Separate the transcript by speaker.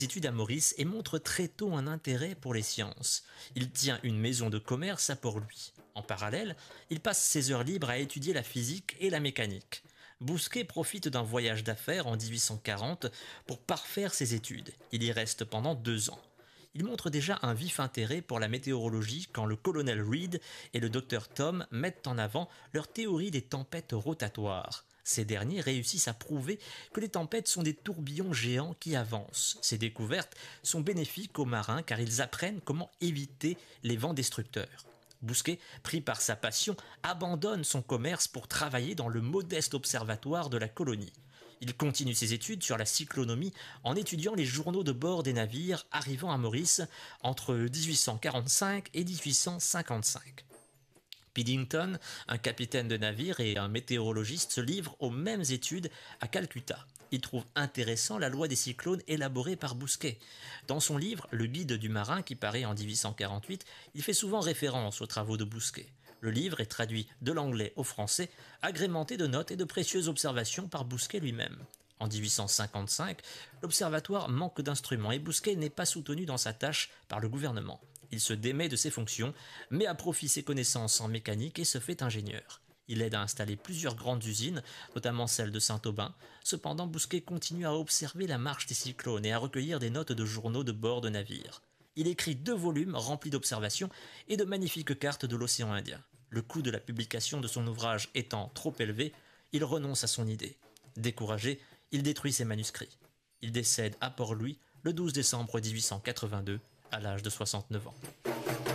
Speaker 1: Études à Maurice et montre très tôt un intérêt pour les sciences. Il tient une maison de commerce à Port-Louis. En parallèle, il passe ses heures libres à étudier la physique et la mécanique. Bousquet profite d'un voyage d'affaires en 1840 pour parfaire ses études. Il y reste pendant 2 ans. Il montre déjà un vif intérêt pour la météorologie quand le colonel Reed et le docteur Thom mettent en avant leur théorie des tempêtes rotatoires. Ces derniers réussissent à prouver que les tempêtes sont des tourbillons géants qui avancent. Ces découvertes sont bénéfiques aux marins car ils apprennent comment éviter les vents destructeurs. Bousquet, pris par sa passion, abandonne son commerce pour travailler dans le modeste observatoire de la colonie. Il continue ses études sur la cyclonomie en étudiant les journaux de bord des navires arrivant à Maurice entre 1845 et 1855. Piddington, un capitaine de navire et un météorologiste, se livrent aux mêmes études à Calcutta. Il trouve intéressant la loi des cyclones élaborée par Bousquet. Dans son livre Le Guide du marin, qui paraît en 1848, il fait souvent référence aux travaux de Bousquet. Le livre est traduit de l'anglais au français, agrémenté de notes et de précieuses observations par Bousquet lui-même. En 1855, l'observatoire manque d'instruments et Bousquet n'est pas soutenu dans sa tâche par le gouvernement. Il se démet de ses fonctions, met à profit ses connaissances en mécanique et se fait ingénieur. Il aide à installer plusieurs grandes usines, notamment celle de Saint-Aubin. Cependant, Bousquet continue à observer la marche des cyclones et à recueillir des notes de journaux de bord de navires. Il écrit 2 volumes remplis d'observations et de magnifiques cartes de l'océan Indien. Le coût de la publication de son ouvrage étant trop élevé, il renonce à son idée. Découragé, il détruit ses manuscrits. Il décède à Port-Louis le 12 décembre 1882, à l'âge de 69 ans.